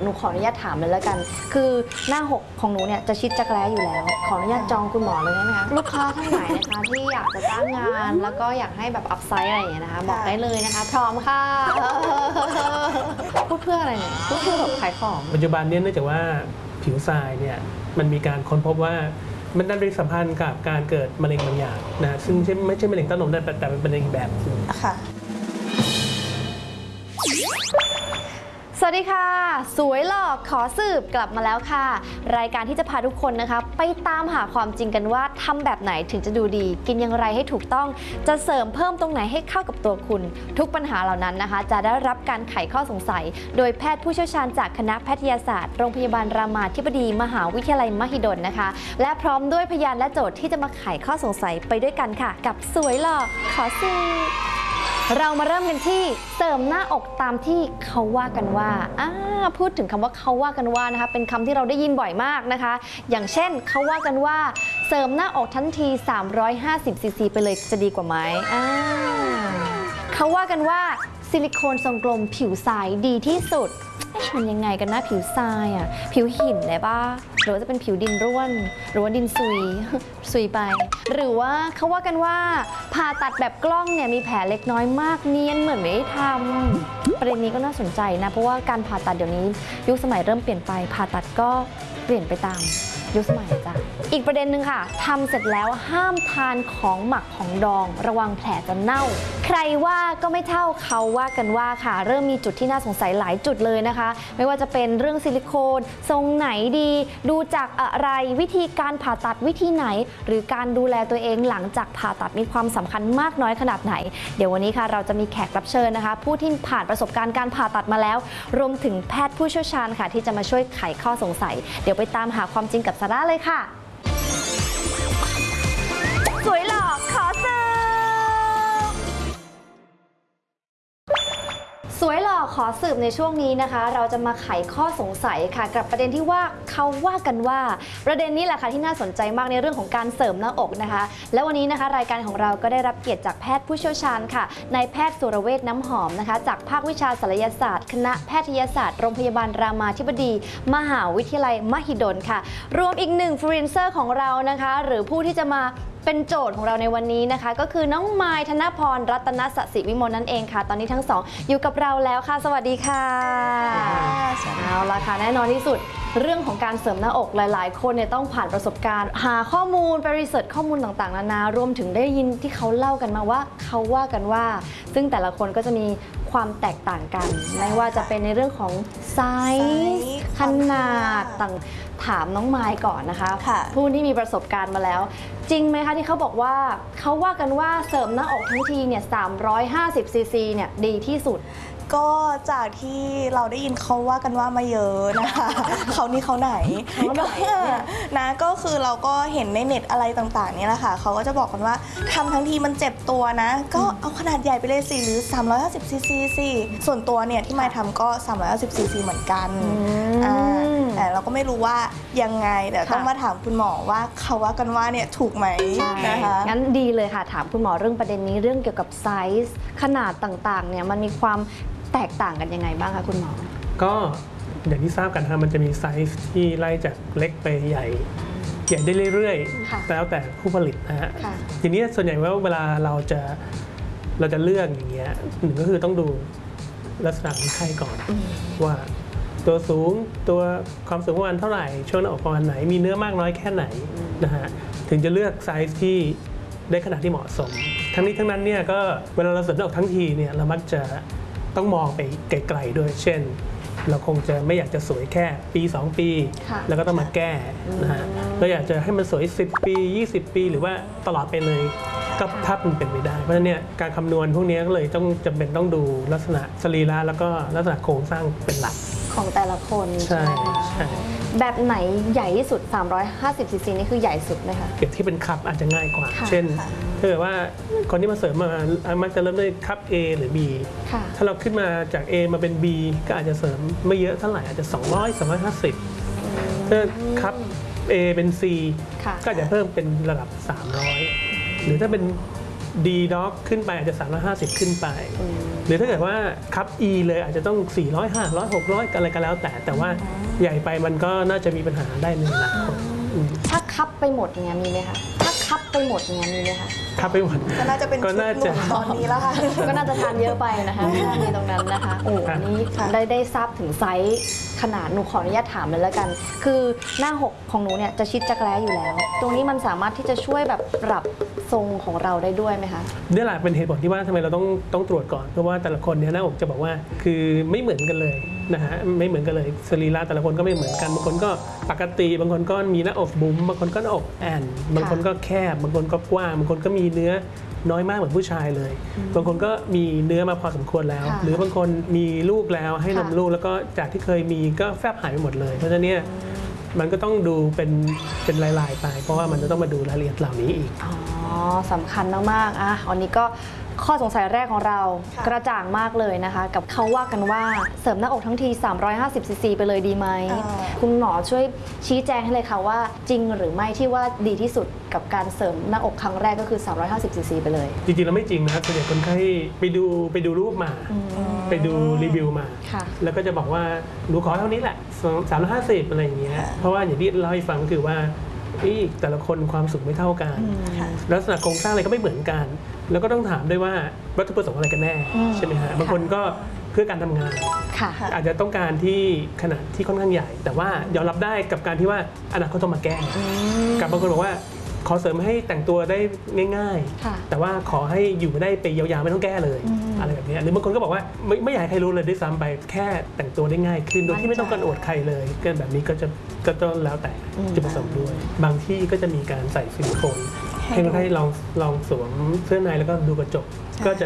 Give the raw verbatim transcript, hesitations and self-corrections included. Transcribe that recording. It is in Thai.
หนูขออนุญาตถามเลยแล้วกันคือหน้าหกของหนูเนี่ยจะชิดจักรแร้อยู่แล้วขออนุญาตจองคุณหมอเลยได้ไหมคะลูกค้าท่านไหนนะคะที่อยากจะจ้างงานแล้วก็อยากให้แบบอัพไซด์อะไรอย่างเงี้ยนะคะบอกได้เลยนะคะพร้อมค่ะพูดเพื่ออะไรเนี่ยพูดเพื่อแบบขายของปัจจุบันเนี่ยเนื่องจากว่าผิวทรายเนี่ยมันมีการค้นพบว่ามันนั่นเป็นสัมพันธ์กับการเกิดมะเร็งบางอย่างนะซึ่งไม่ใช่ไม่ใช่มะเร็งเต้านมแต่เป็นมะเร็งแบบค่ะสวัสดีค่ะสวยหลอกขอสืบกลับมาแล้วค่ะรายการที่จะพาทุกคนนะคะไปตามหาความจริงกันว่าทำแบบไหนถึงจะดูดีกินอย่างไรให้ถูกต้องจะเสริมเพิ่มตรงไหนให้เข้ากับตัวคุณทุกปัญหาเหล่านั้นนะคะจะได้รับการไขข้อสงสัยโดยแพทย์ผู้เชี่ยวชาญจากคณะแพทยศาสตร์โรงพยาบาลรามาธิบดีมหาวิทยาลัยมหิดลนะคะและพร้อมด้วยพยานและโจทย์ที่จะมาไขข้อสงสัยไปด้วยกันค่ะกับสวยหลอกขอสืบเรามาเริ่มกันที่เสริมหน้าอกตามที่เขาว่ากันว่าอ่าพูดถึงคำว่าเขาว่ากันว่านะคะเป็นคำที่เราได้ยินบ่อยมากนะคะอย่างเช่นเขาว่ากันว่าเสริมหน้าอกทันทีสามร้อยห้าสิบซีซีไปเลยจะดีกว่าไหมอ่าเขาว่ากันว่าซิลิโคนทรงกลมผิวใสดีที่สุดมันยังไงกันนะผิวทรายอ่ะผิวหินเลยป่ะหรือว่าจะเป็นผิวดินร่วนหรือว่าดินซุยซุยไปหรือว่าเขาว่ากันว่าผ่าตัดแบบกล้องเนี่ยมีแผลเล็กน้อยมากเนียนเหมือนไม่ได้ทำประเด็นนี้ก็น่าสนใจนะเพราะว่าการผ่าตัดเดี๋ยวนี้ยุคสมัยเริ่มเปลี่ยนไปผ่าตัดก็เปลี่ยนไปตามยุคสมัยจ้ะอีกประเด็นหนึ่งค่ะทำเสร็จแล้วห้ามทานของหมักของดองระวังแผลจะเน่าใครว่าก็ไม่เท่าเขาว่ากันว่าค่ะเริ่มมีจุดที่น่าสงสัยหลายจุดเลยนะคะไม่ว่าจะเป็นเรื่องซิลิโคนทรงไหนดีดูจากอะไรวิธีการผ่าตัดวิธีไหนหรือการดูแลตัวเองหลังจากผ่าตัดมีความสำคัญมากน้อยขนาดไหนเดี๋ยววันนี้ค่ะเราจะมีแขกรับเชิญนะคะผู้ที่ผ่านประสบการณ์การผ่าตัดมาแล้วรวมถึงแพทย์ผู้เชี่ยวชาญค่ะที่จะมาช่วยไขข้อสงสัยเดี๋ยวไปตามหาความจริงกับซาร่าเลยค่ะสวยหลอกขอสืบสวยหลอกขอสืบในช่วงนี้นะคะเราจะมาไขข้อสงสัยค่ะกับประเด็นที่ว่าเขาว่ากันว่าประเด็นนี้แหละค่ะที่น่าสนใจมากในเรื่องของการเสริมหน้าอกนะคะและวันนี้นะคะรายการของเราก็ได้รับเกียรติจากแพทย์ผู้เชี่ยวชาญค่ะนายแพทย์สุรเวชน้ำหอมนะคะจากภาควิชาศัลยศาสตร์คณะแพทยศาสตร์โรงพยาบาลรามาธิบดีมหาวิทยาลัยมหิดลค่ะรวมอีกหนึ่งฟรีแลนเซอร์ของเรานะคะหรือผู้ที่จะมาเป็นโจทย์ของเราในวันนี้นะคะก็คือน้องมายธนพรรัตนสศิวิมลนั่นเองค่ะตอนนี้ทั้งสองอยู่กับเราแล้วค่ะสวัสดีค่ะเอาละค่ะแน่นอนที่สุดเรื่องของการเสริมหน้าอกหลายๆคนเนี่ยต้องผ่านประสบการณ์หาข้อมูลไปรีเสิร์ชข้อมูลต่างๆนานารวมถึงได้ยินที่เขาเล่ากันมาว่าเขาว่ากันว่าซึ่งแต่ละคนก็จะมีความแตกต่างกันไม่ว่าจะเป็นในเรื่องของไซส์ขนาดต่างถามน้องไมค์ก่อนนะคะผู้ที่มีประสบการณ์มาแล้วจริงไหมคะที่เขาบอกว่าเขาว่ากันว่าเสริมหน้าอกทั้งทีเนี่ยสามร้อยห้าสิบซีซีเนี่ยดีที่สุดก็จากที่เราได้ยินเขาว่ากันว่ามาเยอะนะคะเขานี่เขาไหนนะก็คือเราก็เห็นในเน็ตอะไรต่างๆนี่แหละค่ะเขาก็จะบอกกันว่าทำทั้งทีมันเจ็บตัวนะก็เอาขนาดใหญ่ไปเลยสิหรือสามร้อยห้าสิบซีซีสิส่วนตัวเนี่ยที่มาทำก็สามร้อยห้าสิบซีซีเหมือนกันแต่เราก็ไม่รู้ว่ายังไงแต่ต้องมาถามคุณหมอว่าเขาว่ากันว่าเนี่ยถูกไหมนะคะงั้นดีเลยค่ะถามคุณหมอเรื่องประเด็นนี้เรื่องเกี่ยวกับไซส์ขนาดต่างๆเนี่ยมันมีความแตกต่างกันยังไงบ้างคะคุณหมอก็อย่างที่ทราบกันนะมันจะมีไซส์ที่ไล่จากเล็กไปใหญ่ใหญ่ได้เรื่อยๆแล้วแต่ผู้ผลิตนะฮะทีนี้ส่วนใหญ่ว่าเวลาเราจะเราจะเลือกอย่างเงี้ยหนึ่งก็คือต้องดูลักษณะของไข้ก่อนว่าตัวสูงตัวความสูงประมาณเท่าไหร่ช่วงหน้าอกประมาณไหนมีเนื้อมากน้อยแค่ไหนนะฮะถึงจะเลือกไซส์ที่ได้ขนาดที่เหมาะสมทั้งนี้ทั้งนั้นเนี่ยก็เวลาเราเสริมหน้าอกทั้งทีเนี่ยเรามักจะต้องมองไปไกลๆด้วยเช่นเราคงจะไม่อยากจะสวยแค่ปีสองปีแล้วก็ต้องมาแก้นะฮะเราอยากจะให้มันสวยสิบปียี่สิบปีหรือว่าตลอดไปเลยก็ถ้ามันเป็นไปได้เพราะฉะนั้นเนี่ยการคำนวณพวกนี้ก็เลยต้องจำเป็นต้องดูลักษณะสรีระแล้วก็ลักษณะโครงสร้างเป็นหลักของแต่ละคนใช่ใช่แบบไหนใหญ่ที่สุดสามร้อยห้าสิบซีซีนี่คือใหญ่สุดไหมคะเปรียบที่เป็นคัพอาจจะง่ายกว่าเช่นถ้าเกิดว่าคนที่มาเสริมมามักจะเริ่มด้วยคัพ A หรือ B ถ้าเราขึ้นมาจาก A มาเป็น B ก็อาจจะเสริมไม่เยอะเท่าไหร่อาจจะสองร้อย สองร้อยห้าสิบถ้าคัพ A เป็น C ก็อาจจะเพิ่มเป็นระดับสามร้อยหรือถ้าเป็น D Doc ขึ้นไปอาจจะสามร้อยห้าสิบขึ้นไป หรือถ้าเกิดว่าคัพ E เลยอาจจะต้องสี่ร้อย ห้าร้อย หกร้อยอะไรก็แล้วแต่แต่ว่าใหญ่ไปมันก็น่าจะมีปัญหาได้ในอนาคตอืมถ้าคับไปหมดเงี้ยมีไหมคะถ้าคับไปหมดเงี้ยมีไหมคะคัพไปหมดก็น่าจะเป็นก็ชุดน่าหจะนุ่มตอนนี้แล้วค่ะก็น่าจะทานเยอะไปนะคะถ้ามีตรงนั้นนะคะโอ้ครับอันนี้ค่ะได้ได้ทราบถึงไซส์ขนาดหนูขออนุญาตถามเลยแล้วกัน คือหน้าหกของหนูเนี่ยจะชิดจักรแร้อยู่แล้ว ตรงนี้มันสามารถที่จะช่วยแบบปรับทรงของเราได้ด้วยไหมคะนี่แหละเป็นเหตุผลที่ว่าทำไมเราต้องต้องตรวจก่อนเพราะว่าแต่ละคนเนี่ยหน้าอกจะบอกว่าคือไม่เหมือนกันเลยนะฮะไม่เหมือนกันเลยสรีระแต่ละคนก็ไม่เหมือนกันบางคนก็ปกติบางคนก็มีหน้าอกบุ๋มบางคนก็หน้าอกแอนบางคนก็แคบบางคนก็กว้างบางคนก็มีเนื้อน้อยมากเหมือนผู้ชายเลย บางคนก็มีเนื้อมาพอสมควรแล้วค่ะหรือบางคนมีลูกแล้วให้นมค่ะลูกแล้วก็จากที่เคยมีก็แฟบหายไปหมดเลย เพราะฉะนั้นเนี่ยมันก็ต้องดูเป็นเป็นลายๆไป เพราะว่ามันจะต้องมาดูรายละเอียดเหล่านี้อีกอ๋อสำคัญมากๆอ่ะวันนี้ก็ข้อสงสัยแรกของเราค่ะกระจ่างมากเลยนะคะ กับเขาว่ากันว่าเสริมหน้าอกทั้งที สามร้อยห้าสิบ ซีซีไปเลยดีไหมอ่าคุณหมอช่วยชี้แจงให้เลยค่ะว่าจริงหรือไม่ที่ว่าดีที่สุดกับการเสริมหน้าอกครั้งแรกก็คือ สามร้อยห้าสิบ ซีซีไปเลยจริงๆแล้วไม่จริงนะครับส่วนใหญ่คนไข้ไปดูไปดูรูปมา ไปดูรีวิวมาค่ะแล้วก็จะบอกว่าหนูขอเท่านี้แหละสามร้อยห้าสิบอะไรอย่างเงี้ย เพราะว่าอย่างที่เล่าให้ฟังก็คือว่าที่แต่ละคนความสูงไม่เท่ากันค่ะลักษณะโครงสร้างอะไรก็ไม่เหมือนกัน แล้วก็ต้องถามด้วยว่าวัตถุประสงค์อะไรกันแน่อืมใช่ไหมฮะ บางคนก็เพื่อการทำงานค่ะค่ะอาจจะต้องการที่ขนาดที่ค่อนข้างใหญ่ แต่ว่ายอมรับได้กับการที่ว่าอนาคตต้องมาแก้ กับบางคนบอกว่าขอเสริมให้แต่งตัวได้ง่ายค่ะๆ แต่ว่าขอให้อยู่ได้ไปยาวๆไม่ต้องแก้เลยอืมอะไรแบบเนี้ยหรือบางคนก็บอกว่าไม่ไม่อยากให้ใครรู้เลยด้วยซ้ำไปแค่แต่งตัวได้ง่ายขึ้นโดยที่ไม่ต้องกันอวดใครเลยก็แบบนี้ก็จะก็ต้องแล้วแต่จุดประสงค์ด้วย บางที่ก็จะมีการใส่ซิลิโคนให้คนไข้ลองลองสวมเสื้อในแล้วก็ดูกระจกก็จะ